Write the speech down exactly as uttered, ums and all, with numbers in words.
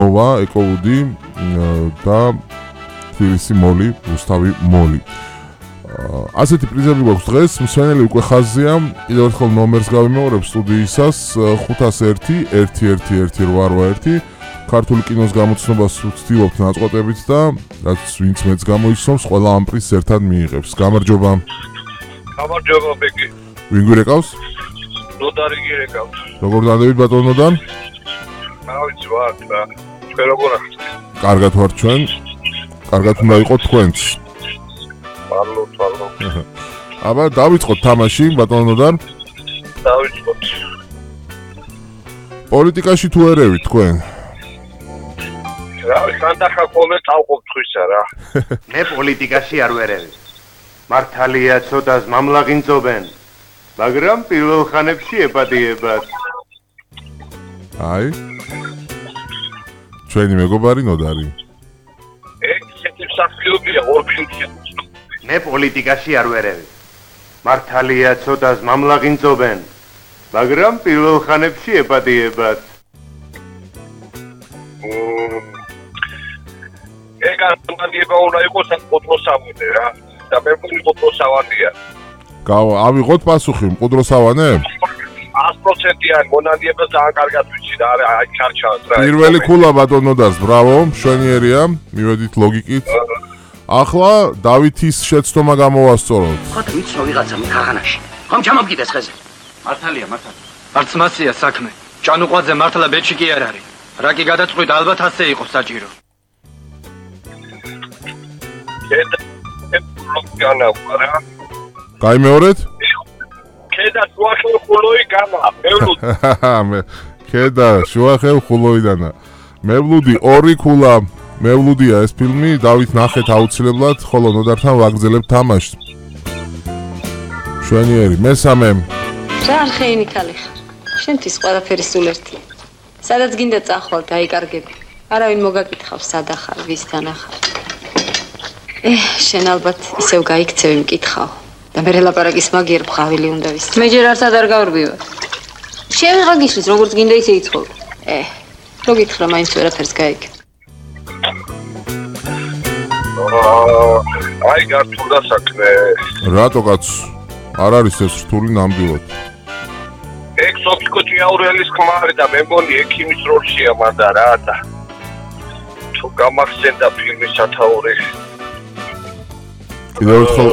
მოვა ეკოვუდი და თბილისი მოლი, რუსთავი მოლი. ასეთი პრიზები გვაქვს დღეს, მსვენელი უკვე ხაზია, კიდევ ერთხელ ნომერს გავიმეორებ სტუდიისას ხუთას ერთი ერთი ერთი ერთი რვა რვა ერთი ქართული კინოს გამოცნობას ვცდილობთ ნაწყვეტებით და რაც ვინც მეც გამოიცნობს, ყველა ამ პრიზს ერთად მიიღებს. გამარჯობა. გამარჯობა ბეგი. ვინ გვირეკავს? ნოდარი გირეკავს. როგორ დადებით ბატონოდან? ავიც ვარ და თქვენ როგორ ახთ? კარგად ვართ ჩვენ. კარგად უნდა იყოთ თქვენც. პარლო, პარლო. აბა დავიწყოთ თამაში ბატონოდან. დავიწყოთ. პოლიტიკაში თუ ერევით თქვენ? რა, სანდახა ხოლმე წავყოფ ხვისა რა. მე პოლიტიკაში არ ვერევი. მართალია ცოტას მამლაღინწობენ, მაგრამ პირველ ხანებში ეპატიებათ. აი. ჩვენი მეგობარი ნოდარი. ესეთი მსახიობია ორ ფილმში. მე პოლიტიკაში არ ვერევი. მართალია ცოტას მამლაღინწობენ, მაგრამ პირველ ხანებში ეპატიებათ. ეგ არამაგება უნდა იყოს მყუდროსავანე რა. და მე მყუდროსავანია. გავა, ავიღოთ პასუხი მყუდროსავანე? ას პროცენტიან მონადიება ძალიან კარგად ვიცი და არა აი ჩარჩავს რა. პირველი ქულა ბატონოდას, ბრავო, მშვენიერია, მივედით ლოგიკით. ახლა დავითის შეცდომა გამოვასწოროთ. ხო და ვიცი რომ ვიღაცა მიქაღანაში. ხომ ჩამოგიდეს ხეზე? მართალია, მართალია. არც მასია საქმე. ჭანუყვაძე მართლა ბეჭი კი არ არის. რა კი გადაწყვიტ ალბათ ასე იყო საჭირო. გაიმეორეთ? ქედა შუახევ ხულოი გამა, მევლუდი. მე ქედა შუახევ ხულოიდანა. მევლუდი ორი ქულა. მევლუდია ეს ფილმი, დავით ნახეთ აუცილებლად, ხოლო ნოდართან ვაგრძელებთ თამაშს. შვენიერი, მესამე. რა არხეინი ქალი ხარ? შენთვის ყველაფერი სულ ერთია. სადაც გინდა წახვალ, დაიკარგები. არავინ მოგაკითხავს სად ახარ, ვისთან ახარ. ე, შენ ალბათ ისევ გაიქცევი მკითხავ. და მე ლაპარაკის მაგიერ მხავილი უნდა ვის. მე ჯერ არცად არ გავრბივარ. შევიღა გიშლის, როგორც გინდა ისე იცხოვ. ე, რო გითხრა, მაინც ვერაფერს გაიგე. აი გართულდა საქმე. რატო კაც? არ არის ეს რთული ნამდვილად. ეგ სოფიკო ჭიაურელის ხმარი და მე მგონი ექიმის როლშია მანდა რა და თუ გამახსენდა ფილმის სათაური. კიდევ ერთხელ